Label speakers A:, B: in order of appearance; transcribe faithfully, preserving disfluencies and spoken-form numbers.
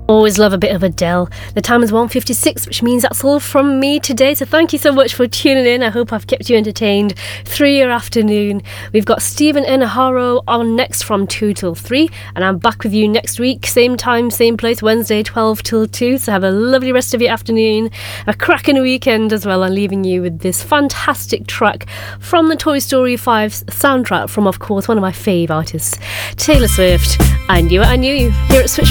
A: Always love a bit of Adele. The time is one fifty-six, which means that's all from me today. So thank you so much for tuning in. I hope I've kept you entertained through your afternoon. We've got Stephen Enaharo on next from two till three. And I'm back with you next week. Same time, same place, Wednesday, twelve till two. So have a lovely rest of your afternoon. A cracking weekend as well. I'm leaving you with this fantastic track from the Toy Story five soundtrack from, of course, one of my fave artists, Taylor Swift. I knew it, I knew you. Here at Switch